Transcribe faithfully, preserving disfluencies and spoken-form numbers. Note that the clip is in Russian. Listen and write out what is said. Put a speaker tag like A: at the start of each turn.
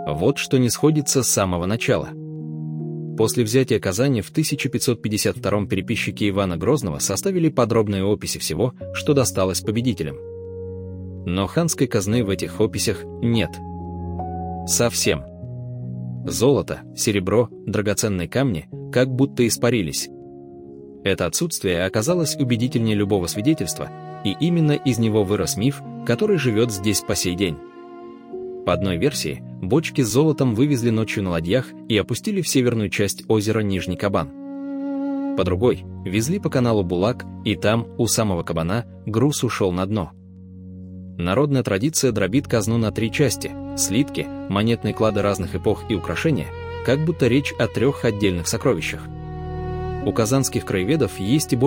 A: Вот что не сходится с самого начала. После взятия Казани в тысяча пятьсот пятьдесят втором переписчики Ивана Грозного составили подробные описи всего, что досталось победителям. Но ханской казны в этих описях нет. Совсем. Золото, серебро, драгоценные камни как будто испарились. Это отсутствие оказалось убедительнее любого свидетельства, и именно из него вырос миф, который живет здесь по сей день. По одной версии, бочки с золотом вывезли ночью на ладьях и опустили в северную часть озера Нижний Кабан. По другой, везли по каналу Булак, и там, у самого кабана, груз ушел на дно. Народная традиция дробит казну на три части – слитки, монетные клады разных эпох и украшения, как будто речь о трех отдельных сокровищах. У казанских краеведов есть и